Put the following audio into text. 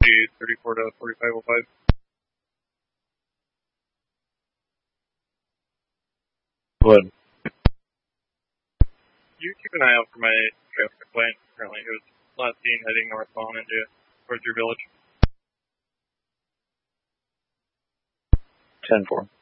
34 to 4505. What? You keep an eye out for my traffic complaint. Apparently, it was last seen heading northbound towards your village. 10-4.